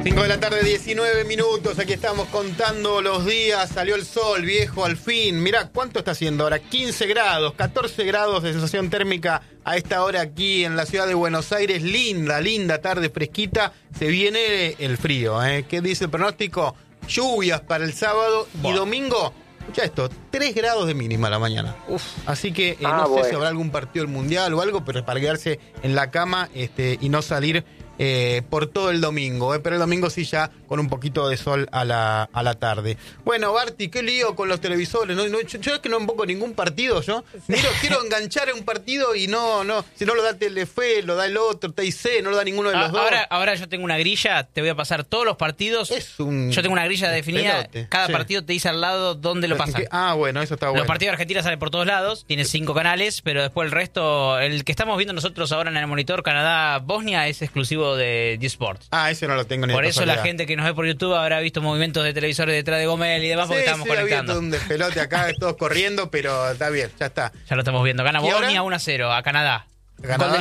5 de la tarde, 19 minutos. Aquí estamos contando los días. Salió el sol, viejo, al fin. Mirá, ¿cuánto está haciendo ahora? 15 grados, 14 grados de sensación térmica a esta hora aquí en la ciudad de Buenos Aires. Linda tarde fresquita. Se viene el frío, ¿eh? ¿Qué dice el pronóstico? Lluvias para el sábado y domingo. Escucha esto, 3 grados de mínima a la mañana. Así que no sé si habrá algún partido del Mundial o algo, pero es para quedarse en la cama y no salir por todo el domingo. Pero el domingo sí ya con un poquito de sol a la tarde. Bueno, Barty, qué lío con los televisores. Yo es que no enfoco ningún partido, yo. Quiero enganchar en un partido y no. Si no lo da Telefe, lo da el otro, TIC, no lo da ninguno de los dos. Ahora yo tengo una grilla, te voy a pasar todos los partidos. Yo tengo una grilla definida. Pelote. Cada partido te dice al lado dónde lo pasan. Bueno, eso está bueno. Los partidos de Argentina salen por todos lados, tiene 5 canales, pero después el resto, el que estamos viendo nosotros ahora en el monitor, Canadá-Bosnia, es exclusivo de G-Sports. Ese no lo tengo ni por eso la gente que nos ve por YouTube habrá visto movimientos de televisores detrás de Gomel y demás, porque estamos conectando. Había todo un despelote acá, todos corriendo, pero está bien, ya está. Ya lo estamos viendo. Gana Bosnia 1-0 a Canadá. Gol de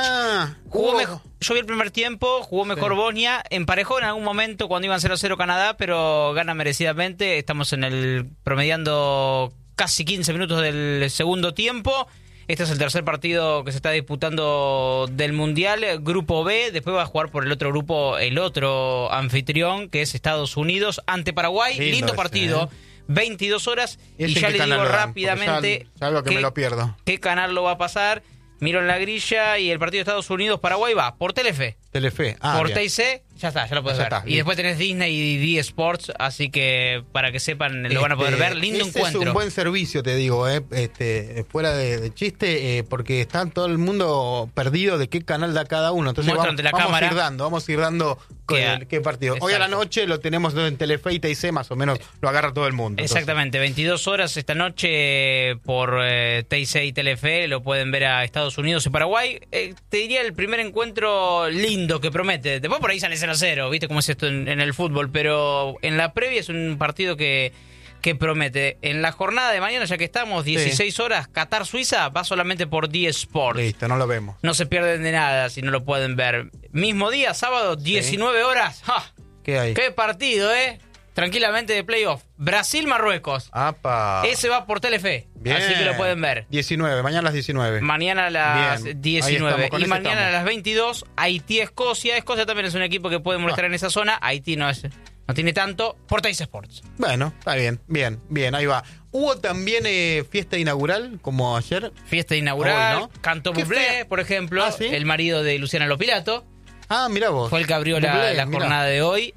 Lukic. Yo vi el primer tiempo, jugó mejor Bosnia, emparejó en algún momento cuando iban 0-0 Canadá, pero gana merecidamente. Estamos promediando casi 15 minutos del segundo tiempo. Este es el tercer partido que se está disputando del Mundial, Grupo B. Después va a jugar por el otro grupo, el otro anfitrión, que es Estados Unidos, ante Paraguay. Lindo partido, 22 horas. Y ya le digo rápidamente ya que me lo pierdo. ¿Qué canal lo va a pasar? Miro en la grilla y el partido de Estados Unidos-Paraguay va por Telefe. Por bien. TIC, ya está, ya lo puedes ver. Y después tenés Disney y D Sports, así que para que sepan, lo van a poder ver. Lindo encuentro. Es un buen servicio, te digo, fuera de chiste, porque está todo el mundo perdido de qué canal da cada uno. Entonces vamos a ir dando qué partido. Exacto. Hoy a la noche lo tenemos en Telefe y TIC, más o menos lo agarra todo el mundo. Exactamente, 22 horas esta noche por TIC y Telefe, lo pueden ver a Estados Unidos y Paraguay. Te diría el primer encuentro lindo que promete. Después por ahí sale 0-0, ¿viste cómo es esto en el fútbol? Pero en la previa es un partido que promete. En la jornada de mañana, ya que estamos, 16 horas, Qatar-Suiza, va solamente por D Sports. Listo, no lo vemos. No se pierden de nada si no lo pueden ver. Mismo día, sábado, 19 horas. ¡Ja! ¿Qué hay? ¡Qué partido, tranquilamente de playoff! Brasil-Marruecos. ¡Apa! Ese va por Telefe. Bien. Así que lo pueden ver. 19, mañana a las 19. Mañana a las 19. Y mañana a las 22, Haití-Escocia. Escocia también es un equipo que puede molestar en esa zona. Haití no tiene tanto. Por TIC Sports. Bueno, está bien, ahí va. Hubo también fiesta inaugural, como ayer. Fiesta inaugural, hoy, ¿no? Cantó Bublé, por ejemplo, ¿Sí? el marido de Luciana Lopilato. Mirá vos. Fue el que abrió la jornada de hoy.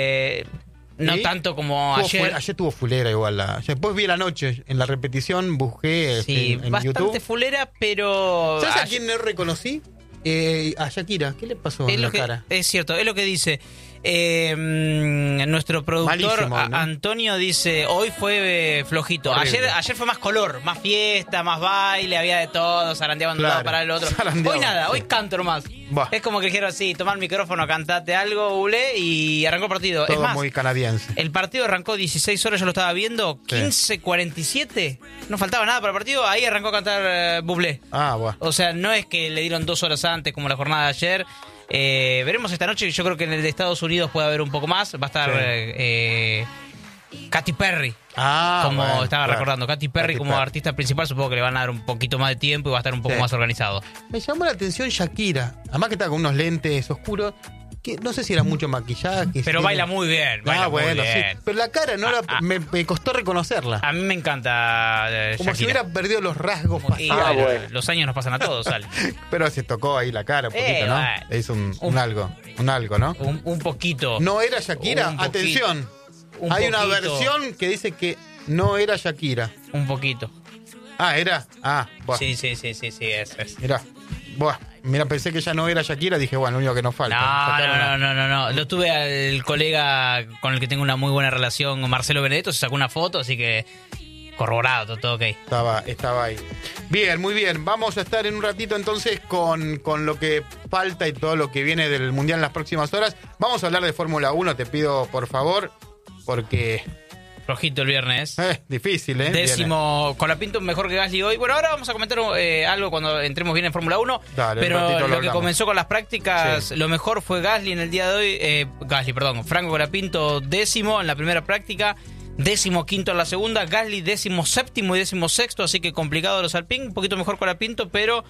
No tanto como ayer. Ayer tuvo fulera igual. Después vi la noche, en la repetición, busqué en bastante YouTube. Fulera, pero... ¿Sabes a quién no reconocí? A Shakira. ¿Qué le pasó en la cara? Es cierto, es lo que dice... nuestro productor Malísimo, ¿no? Antonio dice, hoy fue flojito. Ayer fue más color, más fiesta, más baile, había de todo, zarandeaban de un lado para el otro. Hoy nada, hoy canto nomás. Es como que dijeron así, tomar el micrófono, cantate algo, Bublé, y arrancó el partido. Todo es más, muy canadiense. El partido arrancó 16 horas, yo lo estaba viendo, 15:47, no faltaba nada para el partido, ahí arrancó a cantar Bublé. Bueno. O sea, no es que le dieron 2 horas antes como la jornada de ayer. Veremos esta noche, yo creo que en el de Estados Unidos puede haber un poco más. Va a estar Katy Perry, estaba recordando, Katy Perry como artista principal. Supongo que le van a dar un poquito más de tiempo y va a estar un poco más organizado. Me llamó la atención Shakira, además que está con unos lentes oscuros, que no sé si era mucho maquillaje. Pero baila muy bien. Sí. Pero la cara me costó reconocerla. A mí me encanta como Shakira. si hubiera perdido los rasgos faciales. Los años nos pasan a todos, sale. Pero se tocó ahí la cara un poquito, ¿no? Le hizo un algo, ¿no? Un poquito. ¿No era Shakira? Atención. Hay una versión que dice que no era Shakira. Un poquito. ¿Era? Buah. Sí, es. Mira, pensé que ya no era Shakira, dije, bueno, lo único que nos falta. No. Lo tuve al colega con el que tengo una muy buena relación, Marcelo Benedetto, se sacó una foto, así que corroborado, todo ok. Estaba ahí. Bien, muy bien. Vamos a estar en un ratito entonces con lo que falta y todo lo que viene del Mundial en las próximas horas. Vamos a hablar de Fórmula 1, te pido por favor, porque Flojito el viernes. Difícil, Décimo, Colapinto mejor que Gasly hoy. Bueno, ahora vamos a comentar algo cuando entremos bien en Fórmula 1. Dale, pero lo que comenzó con las prácticas, lo mejor fue Gasly en el día de hoy. Franco Colapinto décimo en la primera práctica. 15º en la segunda, Gasly 17º y 16º, así que complicado los Alpine, un poquito mejor Colapinto, pero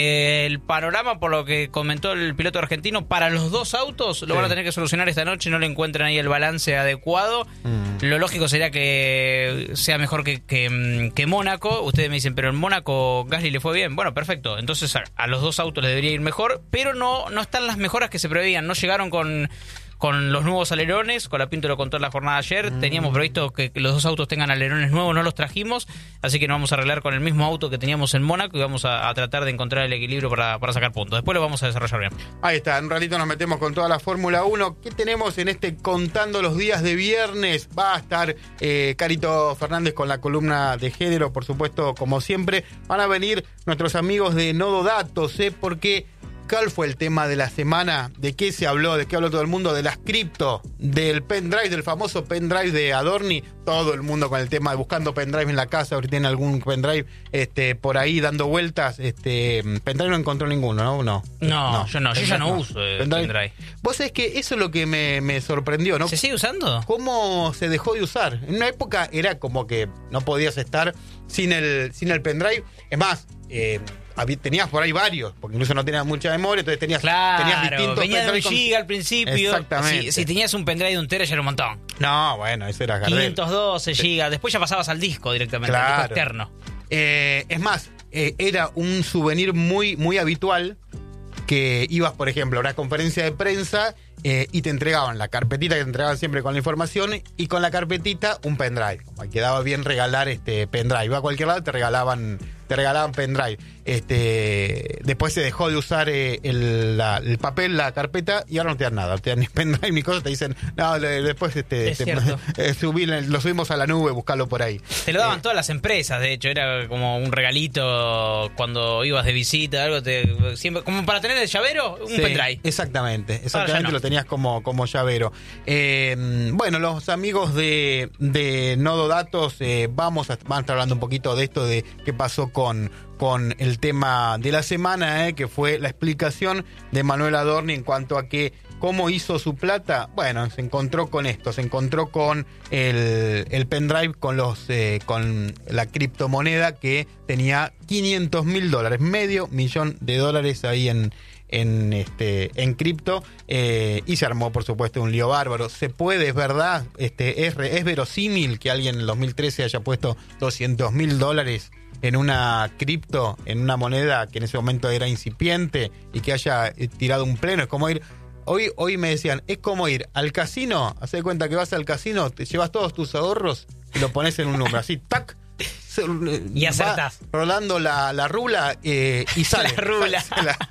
el panorama, por lo que comentó el piloto argentino, para los dos autos lo van a tener que solucionar esta noche, no le encuentran ahí el balance adecuado. Lo lógico sería que sea mejor que Mónaco. Ustedes me dicen, pero en Mónaco Gasly le fue bien. Bueno, perfecto, entonces a los dos autos les debería ir mejor, pero no están las mejoras que se preveían, no llegaron con los nuevos alerones. Colapinto lo contó en la jornada ayer. Teníamos previsto que los dos autos tengan alerones nuevos, no los trajimos, así que nos vamos a arreglar con el mismo auto que teníamos en Mónaco y vamos a tratar de encontrar el equilibrio para sacar puntos. Después lo vamos a desarrollar bien. Ahí está, en un ratito nos metemos con toda la Fórmula 1. ¿Qué tenemos en este Contando los Días de viernes? Va a estar Carito Fernández con la columna de género, por supuesto, como siempre. Van a venir nuestros amigos de Nodo Datos, porque ¿cuál fue el tema de la semana? ¿De qué se habló? ¿De qué habló todo el mundo? De las cripto, del pendrive, del famoso pendrive de Adorni. Todo el mundo con el tema de buscando pendrive en la casa. Ahorita tiene algún pendrive por ahí dando vueltas. Pendrive no encontró ninguno, ¿no? No, yo ya no uso pendrive. Vos sabés que eso es lo que me sorprendió, ¿no? ¿Se sigue usando? ¿Cómo se dejó de usar? En una época era como que no podías estar sin el pendrive. Es más, tenías por ahí varios, porque incluso no tenías mucha memoria, entonces tenías distintos venía de 1 giga al principio. Exactamente. Si tenías un pendrive de 1 tera ya era un montón. No, bueno, eso era gardel. 512 gigas, después ya pasabas al disco directamente, al disco externo. Es más, era un souvenir muy, muy habitual que ibas, por ejemplo, a una conferencia de prensa y te entregaban la carpetita que te entregaban siempre con la información y con la carpetita un pendrive. Como quedaba bien regalar pendrive. Iba a cualquier lado te regalaban pendrive. Después se dejó de usar el papel, la carpeta, y ahora no te dan nada. No te dan ni pendrive ni cosas. Te dicen, no, después lo subimos a la nube, buscarlo por ahí. Te lo daban todas las empresas, de hecho. Era como un regalito cuando ibas de visita, algo siempre, como para tener el llavero, un pendrive. Exactamente, lo tenías como llavero. Bueno, los amigos de Nodo Datos van a estar hablando un poquito de esto, de qué pasó con el tema de la semana, que fue la explicación de Manuel Adorni en cuanto a cómo hizo su plata. Bueno, se encontró con esto, se encontró con el pendrive con la criptomoneda que tenía $500,000, $500,000 ahí en cripto, y se armó, por supuesto, un lío bárbaro. Es verdad, es verosímil que alguien en el 2013 haya puesto $200,000 en una cripto, en una moneda que en ese momento era incipiente, y que haya tirado un pleno. Es como ir, hoy me decían, es como ir al casino, haz de cuenta que vas al casino, te llevas todos tus ahorros y lo pones en un número, así, tac, y acertás. Rolando la rula, y sale. La rula.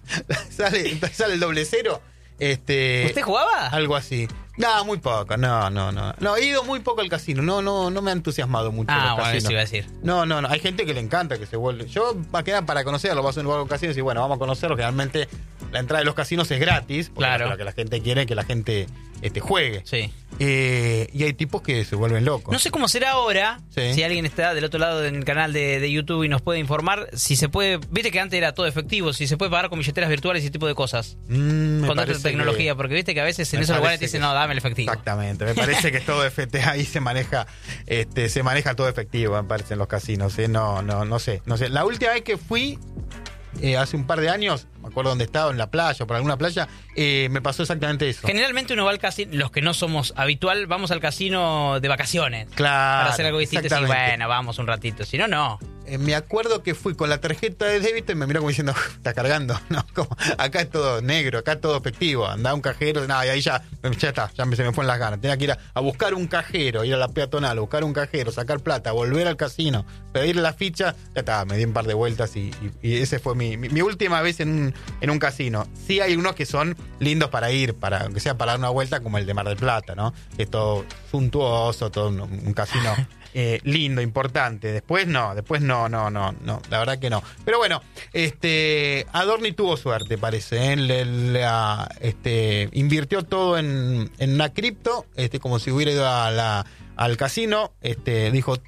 Sale el doble cero. ¿Usted jugaba? Algo así. No, muy poco. No, he ido muy poco al casino. No me ha entusiasmado mucho los casinos. Eso iba a decir. No. Hay gente que le encanta que se vuelve. Yo, va a quedar para conocerlo, vas a un lugar con casinos y bueno, vamos a conocerlo. Realmente la entrada de los casinos es gratis. Claro. Lo que la gente quiere es que la gente juegue. Sí. Y hay tipos que se vuelven locos. No sé cómo será ahora, sí. Si alguien está del otro lado del canal de YouTube y nos puede informar, si se puede, viste que antes era todo efectivo, si se puede pagar con billeteras virtuales y ese tipo de cosas. Con esta tecnología, porque viste que a veces en esos lugares te dicen, no, dame el efectivo. Exactamente, me parece que es todo ahí se maneja todo efectivo, me parece, en los casinos. No sé. La última vez que fui, hace un par de años, me acuerdo dónde estaba, en la playa, por alguna playa, me pasó exactamente eso. Generalmente uno va al casino, los que no somos habitual, vamos al casino de vacaciones. Claro. Para hacer algo distinto y bueno, vamos un ratito, si no. Me acuerdo que fui con la tarjeta de débito y me miró como diciendo, está cargando, ¿no? Como, acá es todo negro, acá es todo efectivo. Andaba un cajero, y ahí ya está, se me fue en las ganas. Tenía que ir a buscar un cajero, ir a la peatonal, a buscar un cajero, sacar plata, volver al casino, pedir la ficha, ya está, me di un par de vueltas y ese fue mi última vez en un casino. Sí hay unos que son lindos para ir, aunque sea para dar una vuelta, como el de Mar del Plata, ¿no? Es todo suntuoso, todo un casino lindo, importante. Después no, la verdad que no. Pero bueno, Adorni tuvo suerte, parece, invirtió todo en una cripto, como si hubiera ido a al casino, dijo,